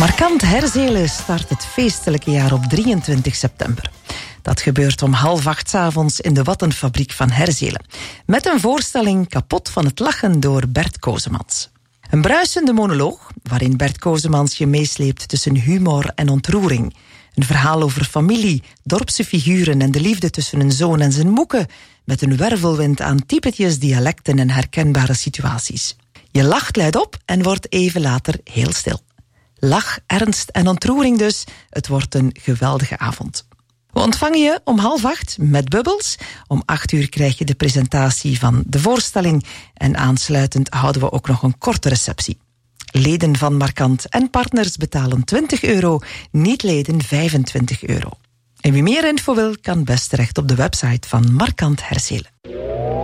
Markant Herzelen start het feestelijke jaar op 23 september. Dat gebeurt om 7:30 's avonds in de Wattenfabriek van Herzelen. Met een voorstelling Kapot van het lachen door Bert Kozemans. Een bruisende monoloog waarin Bert Kozemans je meesleept tussen humor en ontroering. Een verhaal over familie, dorpse figuren en de liefde tussen een zoon en zijn moeke, met een wervelwind aan typetjes, dialecten en herkenbare situaties. Je lacht luid op en wordt even later heel stil. Lach, ernst en ontroering dus. Het wordt een geweldige avond. We ontvangen je om 7:30 met bubbels. Om 8:00 krijg je de presentatie van de voorstelling. En aansluitend houden we ook nog een korte receptie. Leden van Markant en partners betalen €20, niet-leden €25. En wie meer info wil, kan best terecht op de website van Markant Herzelen.